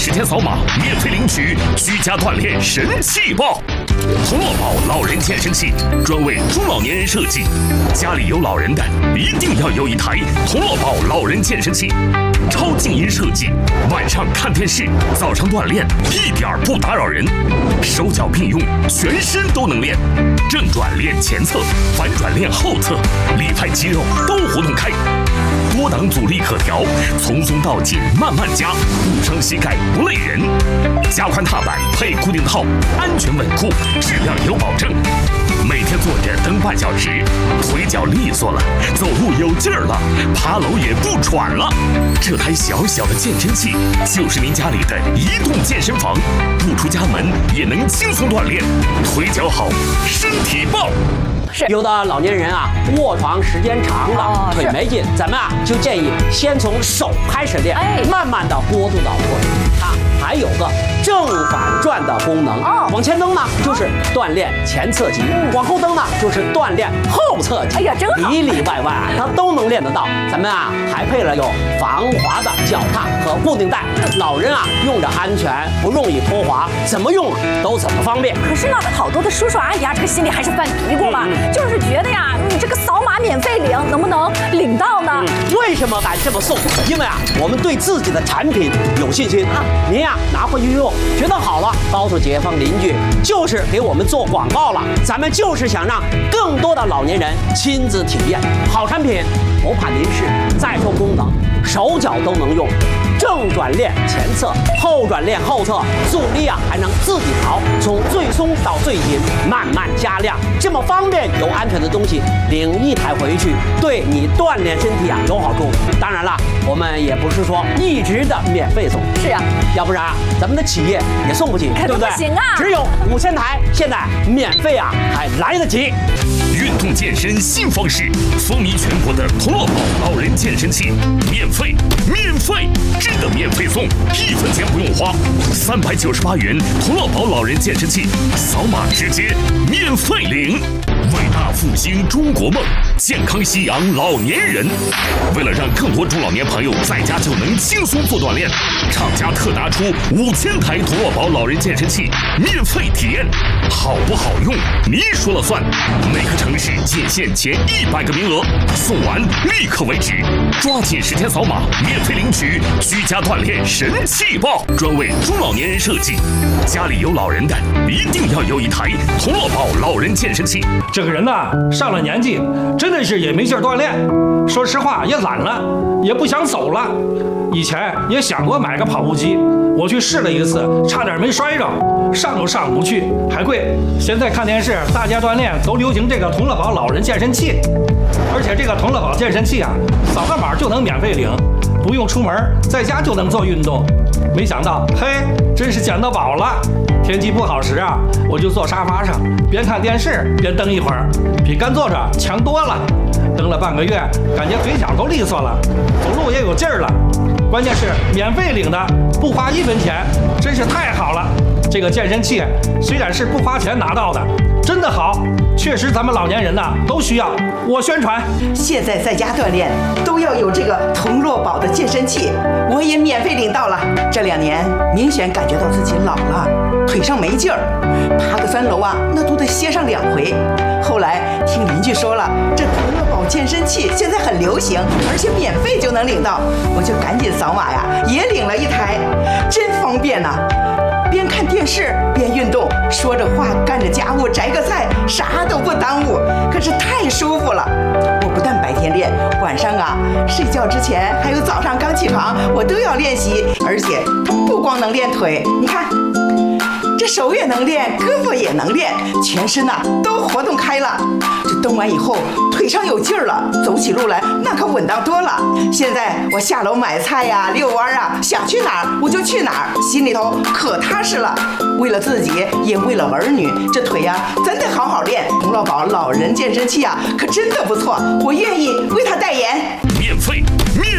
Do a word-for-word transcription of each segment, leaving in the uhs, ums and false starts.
十天扫码，免费领取居家锻炼神器包。童乐宝老人健身器专为中老年人设计，家里有老人的一定要有一台童乐宝老人健身器。超静音设计，晚上看电视，早上锻炼一点不打扰人，手脚并用，全身都能练。正转练前侧，反转练后侧，里派肌肉都活动开。多档阻力可调，从松到紧慢慢加，不伤膝盖不累人。加宽踏板配固定套，安全稳固，质量有保证。每天坐着蹬半小时，腿脚利索了，走路有劲儿了，爬楼也不喘了。这台小小的健身器就是您家里的移动健身房，不出家门也能轻松锻炼，腿脚好，身体棒。 有的老年人啊，卧床时间长了，哦、腿没劲，咱们啊就建议先从手开始练，哎、慢慢的过渡到腿。它还有个正反转的功能，哦、往前蹬呢就是锻炼前侧肌，嗯、往后蹬呢就是锻炼后侧肌。哎呀，真好！里里外外啊，它都能练得到。咱们啊还配了有防滑的脚踏和固定带，老人啊用着安全，不容易脱滑，怎么用都怎么方便。 可是呢，好多的叔叔阿姨啊，这个心里还是犯嘀咕嘛。嗯就是觉得呀，你这个扫码免费领，能不能领到呢？ 嗯、为什么敢这么送？因为啊，我们对自己的产品有信心啊。您呀拿回去用，觉得好了，告诉街坊邻居，就是给我们做广告了。咱们就是想让更多的老年人亲自体验好产品，不怕您是再说功能，手脚都能用。正转练前侧，后转练后侧，阻力啊还能自己调，从最松到最紧，慢慢加量，这么方便又安全的东西，领一台回去，对你锻炼身体啊有好处。当然了，我们也不是说一直的免费送， 是啊， 要不然咱们的企业也送不起，对不对？ 不行啊， 只有五千台，现在免费啊还来得及。 运动健身新方式，风靡全国的童乐宝老人健身器，免费，免费，真的免费送，一分钱不用花，三百九十八元童乐宝老人健身器，扫码直接免费领。伟大复兴中国梦，健康夕阳老年人。为了让更多中老年朋友在家就能轻松做锻炼，厂家特拿出五千台童乐宝老人健身器免费体验，好不好用您说了算。每个城市仅限前一百个名额，送完立刻为止，抓紧时间扫码免费领取居家锻炼神器包，专为中老年人设计，家里有老人的一定要有一台童乐宝老人健身器。 这个人呐，上了年纪，真的是也没劲儿锻炼。说实话，也懒了，也不想走了。以前也想过买个跑步机，我去试了一次，差点没摔着，上都上不去，还贵。现在看电视，大家锻炼都流行这个童乐宝老人健身器，而且这个童乐宝健身器啊，扫个码就能免费领，不用出门，在家就能做运动。没想到，嘿，真是捡到宝了。天气不好时啊，我就坐沙发上，边看电视边蹬一会儿，比干坐着强多了。蹬了半个月，感觉腿脚都利索了，走路也有劲儿了。关键是免费领的，不花一分钱，真是太好了。这个健身器虽然是不花钱拿到的，真的好，确实咱们老年人呐都需要。我宣传， 现在在家锻炼都要有这个童乐宝的健身器，我也免费领到了。这两年明显感觉到自己老了，腿上没劲儿，爬个三楼啊，那都得歇上两回。后来听邻居说了，这童乐宝健身器现在很流行，而且免费就能领到，我就赶紧扫码呀，也领了一台，真方便呐、啊。边看电视边运动，说着话干着家务，摘个菜，啥都不耽误，可是太舒服了。我不但白天练，晚上啊睡觉之前还有早上刚起床，我都要练习，而且不光能练腿，你看这手也能练，胳膊也能练，全身呐、啊、都活动开了。这蹬完以后腿上有劲儿了，走起路来那可稳当多了。现在我下楼买菜呀、遛弯啊，想去哪儿我就去哪儿，心里头可踏实了。为了自己，也为了儿女，这腿呀、啊、咱得好好练。童乐宝老人健身器啊，可真的不错，我愿意为他代言。 免费，免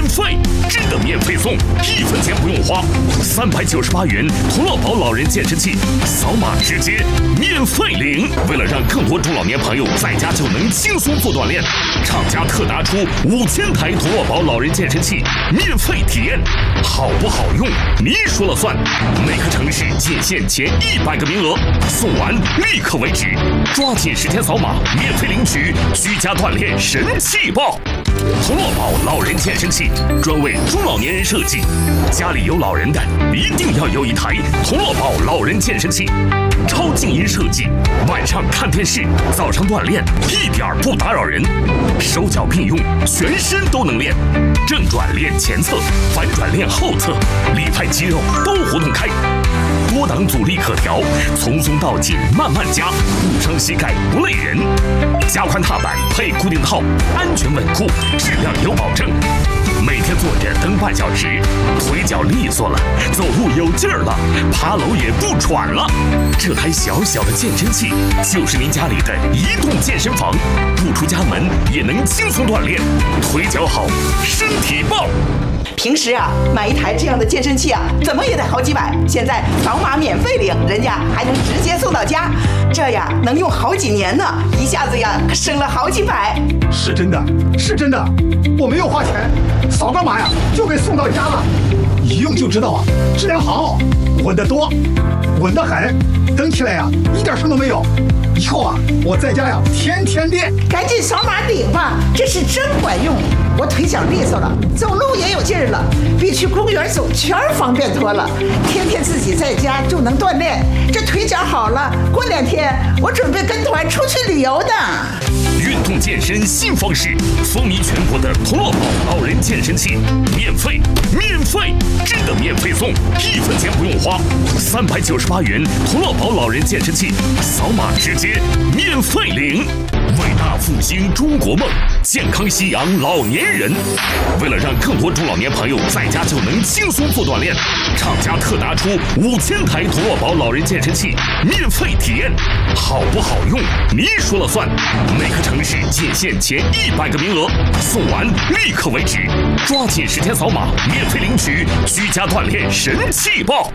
费，真的免费送，一分钱不用花，三百九十八元同乐宝老人健身器，扫码直接免费领。为了让更多中老年朋友在家就能轻松做锻炼，厂家特拿出五千台同乐宝老人健身器免费体验，好不好用你说了算。每个城市仅限前一百个名额，送完立刻为止，抓紧时间扫码免费领取居家锻炼神器包。同乐宝老人健身器专为中老年人设计，家里有老人的一定要有一台同乐宝老人健身器，超静音设计，晚上看电视，早上锻炼一点不打扰人，手脚并用，全身都能练，正转练前侧，反转练后侧，里派肌肉都活动开，多档阻力可调，从松到紧慢慢加，不伤膝盖不累人，加宽踏板配固定套，安全稳固，质量有保证。每天坐着蹬半小时，腿脚利索了，走路有劲儿了，爬楼也不喘了。这台小小的健身器就是您家里的移动健身房，不出家门也能轻松锻炼，腿脚好，身体棒。 平时啊，买一台这样的健身器啊，怎么也得好几百。现在扫码免费领，人家还能直接送到家，这呀能用好几年呢，一下子呀省了好几百。 是真的，是真的，我没有花钱，扫个码呀就给送到家了，一用就知道啊，质量好，稳得多，稳得很，蹬起来呀一点声都没有。以后啊，我在家呀天天练。 赶紧扫码领吧，这是真管用。我腿脚利索了，走路也有劲儿了，比去公园走圈方便多了。天天自己在家就能锻炼，这腿脚好了，过两天我准备跟团出去旅游的。 运动健身新方式，风靡全国的同乐宝老人健身器，免费，免费，真的免费送，一分钱不用花，三百九十八元同乐宝老人健身器，扫码直接免费领。伟大复兴中国梦，健康夕阳老年人。为了让更多中老年朋友在家就能轻松做锻炼，厂家特拿出五千台同乐宝老人健身器免费体验，好不好用你说了算。每个城市仅限前一百个名额，送完立刻为止，抓紧时间扫码免费领取居家锻炼神器包。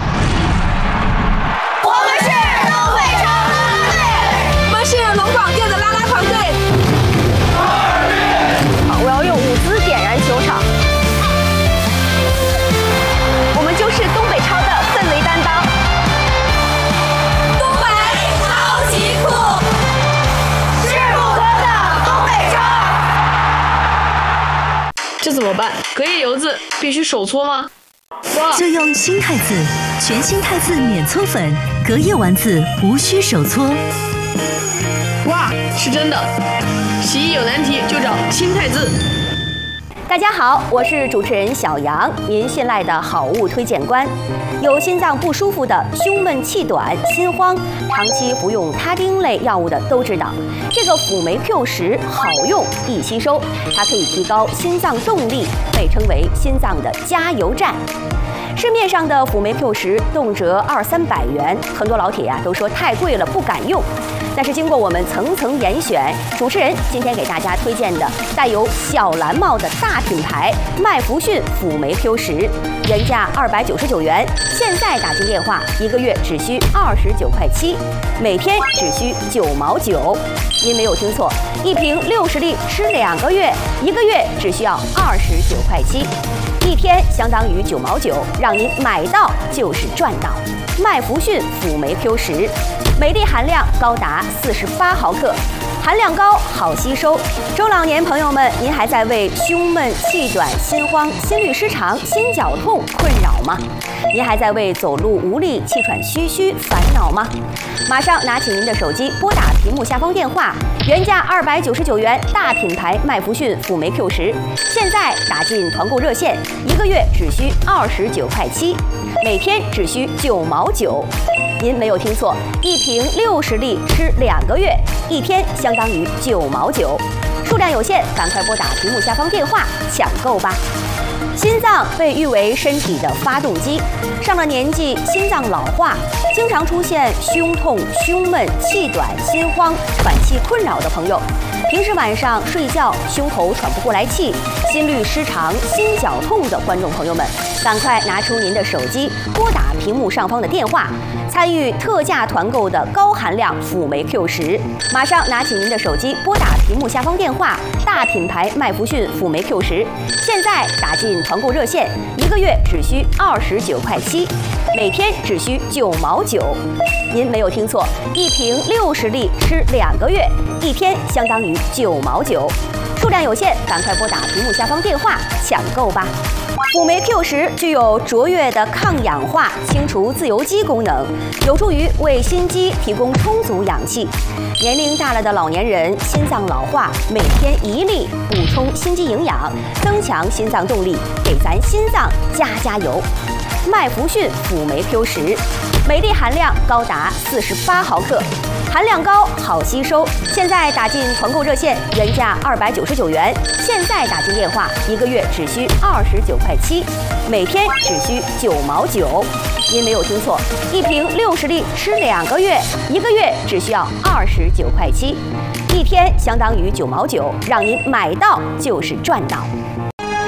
我们是东北超啦啦队，我们是龙广电的啦啦团队。好，我要用舞姿点燃球场。我们就是东北超的氛围担当。东北超级酷，是虎哥的东北超。 这怎么办？隔夜油渍必须手搓吗？ 就用新汰渍，全新汰渍免搓粉，隔夜丸子无需手搓。 哇，是真的！洗衣有难题就找新汰渍。 大家好，我是主持人小杨，您信赖的好物推荐官。有心脏不舒服的、胸闷气短、心慌，长期服用他汀类药物的都知道，这个辅酶 Q 十好用易吸收，它可以提高心脏动力，被称为心脏的加油站。市面上的辅酶 Q 十动辄二三百元，很多老铁呀、啊、都说太贵了不敢用。但是经过我们层层严选，主持人今天给大家推荐的带有小蓝帽的大品牌麦弗逊辅酶 Q 十，原价二百九十九元，现在打进电话一个月只需二十九块七，每天只需九毛九。您没有听错，一瓶六十粒吃两个月，一个月只需要二十九块七。一天相当于九毛九，让您买到就是赚到。麦弗逊辅酶 Q 十，每粒含量高达四十八毫克，含量高，好吸收。中老年朋友们，您还在为胸闷、气短、心慌、心律失常、心绞痛困扰吗？您还在为走路无力、气喘吁吁烦恼吗？马上拿起您的手机，拨打屏幕下方电话，原价二百九十九元，大品牌麦弗逊辅酶 Q 十，现在打进团购热线，一个月只需二十九块七，每天只需九毛九。您没有听错，一瓶六十粒吃两个月，一天相当于九毛九，数量有限，赶快拨打屏幕下方电话抢购吧。心脏被誉为身体的发动机，上了年纪，心脏老化，经常出现胸痛、胸闷、气短、心慌、喘气困扰的朋友， 平时晚上睡觉胸口喘不过来气、心律失常、心绞痛的观众朋友们，赶快拿出您的手机，拨打屏幕上方的电话，参与特价团购的高含量辅酶 Q 十。马上拿起您的手机，拨打屏幕下方电话，大品牌麦弗逊辅酶 Q 十，现在打进团购热线，一个月只需二十九块七，每天只需九毛九。您没有听错，一瓶六十粒吃两个月，一天相当于九毛九。数量有限，赶快拨打屏幕下方电话抢购吧。辅酶 Q 十具有卓越的抗氧化、清除自由基功能，有助于为心肌提供充足氧气。年龄大了的老年人心脏老化，每天一粒补充心肌营养，增强心脏动力，给咱心脏加加油。麦弗逊辅酶 Q 十，每粒含量高达四十八毫克，含量高，好吸收。现在打进团购热线，原价二百九十九元，现在打进电话，一个月只需二十九块七，每天只需九毛九。您没有听错，一瓶六十粒吃两个月，一个月只需要二十九块七，一天相当于九毛九，让您买到就是赚到。